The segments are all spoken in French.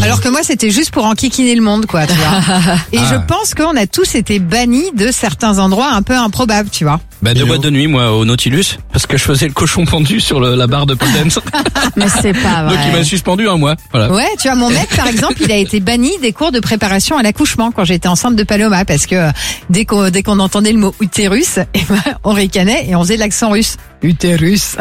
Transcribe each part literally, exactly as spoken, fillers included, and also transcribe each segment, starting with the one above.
Alors que moi, c'était juste pour enquiquiner le monde, quoi, tu vois. Et Ah. je pense qu'on a tous été bannis de certains endroits un peu improbables, tu vois. Bah, de Hello. boîte de nuit, moi, au Nautilus, parce que je faisais le cochon pendu sur le- la barre de pole dance. Mais c'est pas vrai. Donc il m'a suspendu un mois. Voilà. Ouais, tu vois, mon mec, par exemple, il a été banni des cours de préparation à l'accouchement quand j'étais enceinte de Paloma, parce que euh, dès qu'on dès qu'on entendait le mot utérus, eh ben, on ricanait et on faisait l'accent russe. Utérus.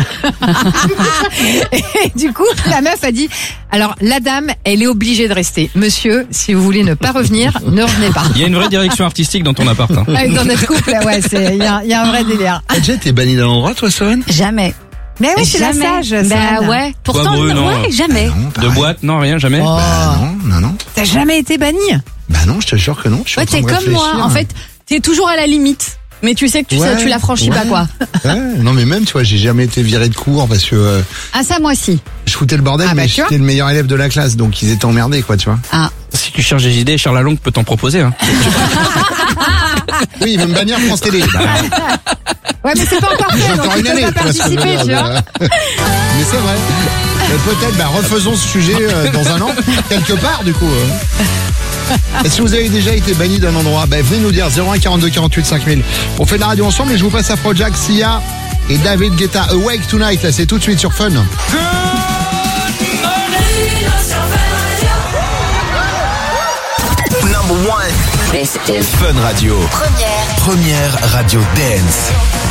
Et du coup, la meuf a dit, alors la dame, elle est obligée de rester. Monsieur, si vous voulez ne pas revenir, ne revenez pas. Il y a une vraie direction artistique dans ton appart. Hein. Ouais, dans notre couple, là, ouais, c'est il y a, il y a un vrai délire. T'as déjà été banni d'un endroit, toi, Soren? Jamais. Mais oui, c'est la Jamais. sage. Bah Soren. ouais. Pourtant, Bru, non. ouais, jamais. Non, De pareil. boîte, non, rien, jamais. Oh. Bah, non, non, non. T'as jamais été banni? Bah non, je te jure que non. Je suis Ouais, en train t'es de comme moi. réfléchir. En fait, t'es toujours à la limite. Mais tu sais que tu, Ouais, sais, tu la franchis ouais. pas, quoi. Ouais, non, mais même, tu vois, j'ai jamais été viré de cours parce que euh, Ah, ça, moi, si. je foutais le bordel, Ah, bah, mais tu vois. j'étais le meilleur élève de la classe, donc ils étaient emmerdés, quoi, tu vois. Ah. Si tu cherches des idées, Charles Lalonde peut t'en proposer. Hein. Oui, il veut me bannir France Télé. Bah, Ouais, mais c'est pas encore fait, j'ai donc encore tu une peux année. pas tu vois ce que je veux participer, dire, tu vois. mais, euh, mais c'est vrai. Euh, Peut-être, bah, refaisons ce sujet euh, dans un an, quelque part, du coup. euh. Est-ce que vous avez déjà été banni d'un endroit? Bah, venez nous dire zéro un quarante-deux quarante-huit cinq mille. On fait de la radio ensemble et je vous passe Afrojack, Sia et David Guetta. Awake Tonight, là, c'est tout de suite sur Fun. Number one. This is Fun Radio. première Première radio dance.